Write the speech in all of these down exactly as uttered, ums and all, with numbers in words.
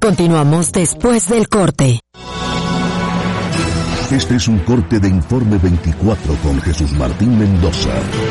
Continuamos después del corte. Este es un corte de Informe veinticuatro con Jesús Martín Mendoza.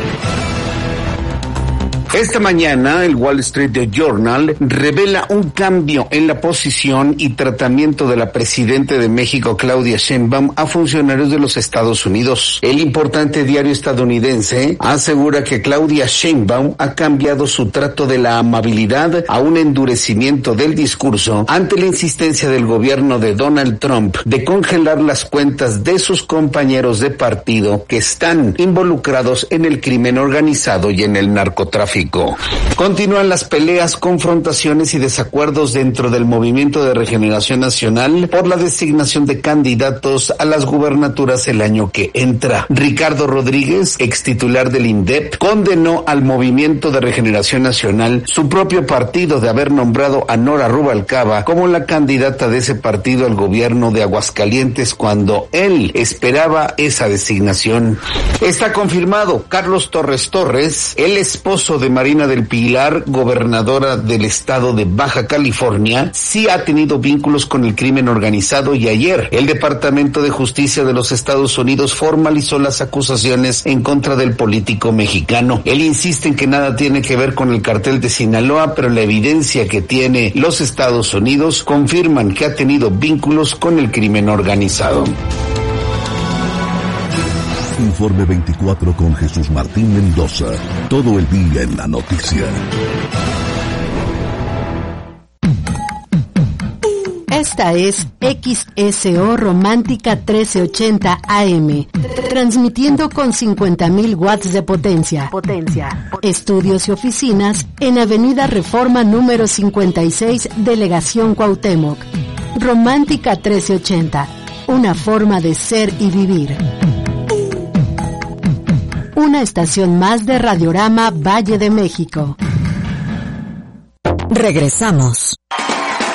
Esta mañana, el Wall Street Journal revela un cambio en la posición y tratamiento de la presidenta de México, Claudia Sheinbaum, a funcionarios de los Estados Unidos. El importante diario estadounidense asegura que Claudia Sheinbaum ha cambiado su trato de la amabilidad a un endurecimiento del discurso ante la insistencia del gobierno de Donald Trump de congelar las cuentas de sus compañeros de partido que están involucrados en el crimen organizado y en el narcotráfico. Continúan las peleas, confrontaciones y desacuerdos dentro del Movimiento de Regeneración Nacional por la designación de candidatos a las gubernaturas el año que entra. Ricardo Rodríguez, ex titular del INDEP, condenó al Movimiento de Regeneración Nacional, su propio partido, de haber nombrado a Nora Rubalcaba como la candidata de ese partido al gobierno de Aguascalientes cuando él esperaba esa designación. Está confirmado, Carlos Torres Torres, el esposo de Marina del Pilar, gobernadora del estado de Baja California, sí ha tenido vínculos con el crimen organizado y ayer el Departamento de Justicia de los Estados Unidos formalizó las acusaciones en contra del político mexicano. Él insiste en que nada tiene que ver con el cartel de Sinaloa, pero la evidencia que tiene los Estados Unidos confirman que ha tenido vínculos con el crimen organizado. Informe veinticuatro con Jesús Martín Mendoza. Todo el día en la noticia. Esta es X S O Romántica trece ochenta A M, transmitiendo con cincuenta mil watts de potencia. Potencia. Estudios y oficinas en Avenida Reforma número cincuenta y seis, Delegación Cuauhtémoc. Romántica trece ochenta, una forma de ser y vivir. Una estación más de Radiorama Valle de México. Regresamos.